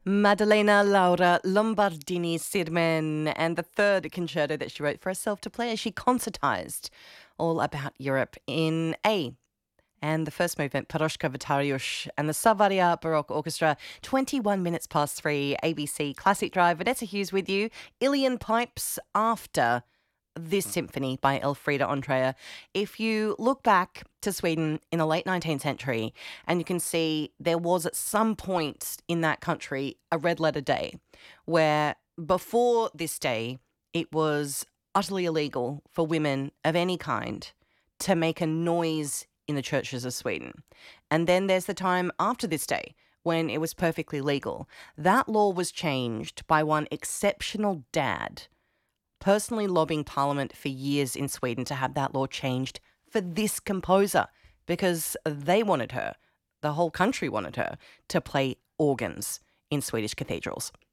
Maddalena Laura Lombardini Sirmen, and the third concerto that she wrote for herself to play as she concertized all about Europe in A. And the first movement, Paroshka Vitariusz and the Savaria Baroque Orchestra, 21 minutes past 3, ABC Classic Drive. Vanessa Hughes with you. Ilian Pipes after this symphony by Elfriede Andrea. If you look back to Sweden in the late 19th century, and you can see there was at some point in that country a red letter day, where before this day it was utterly illegal for women of any kind to make a noise in the churches of Sweden. And then there's the time after this day when it was perfectly legal. That law was changed by one exceptional dad personally lobbying Parliament for years in Sweden to have that law changed for this composer because they wanted her, the whole country wanted her, to play organs in Swedish cathedrals.